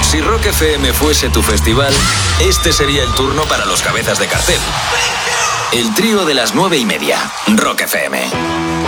Si Rock FM fuese tu festival, este sería el turno para los cabezas de cartel. El trío de las 9:30. Rock FM.